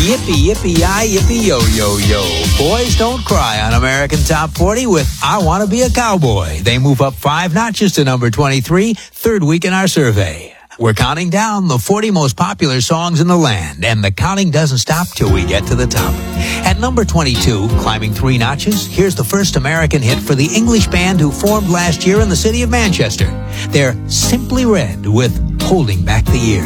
Yippee, yippee-yi, yippee-yo-yo-yo. Boys Don't Cry on American Top 40 with I Want to Be a Cowboy. They move up 5 notches to number 23, third week in our survey. We're counting down the 40 most popular songs in the land, and the counting doesn't stop till we get to the top. At number 22, climbing 3 notches, here's the first American hit for the English band who formed last year in the city of Manchester. They're Simply Red with Holding Back the Years.